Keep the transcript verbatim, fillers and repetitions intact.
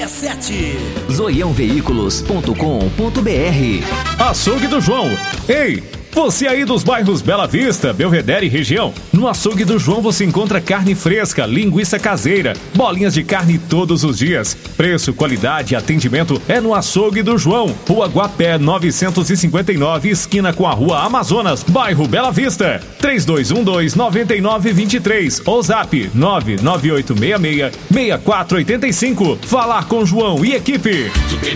sete. zoião veículos ponto com ponto br. Açougue do João. Ei, você aí dos bairros Bela Vista, Belvedere e região, no Açougue do João você encontra carne fresca, linguiça caseira, bolinhas de carne todos os dias. Preço, qualidade e atendimento é no Açougue do João, Rua Guapé novecentos e cinquenta e nove, esquina com a Rua Amazonas, bairro Bela Vista. três dois um dois, nove nove dois três ou zap nove nove oito seis seis, seis quatro oito cinco. Falar com João e equipe.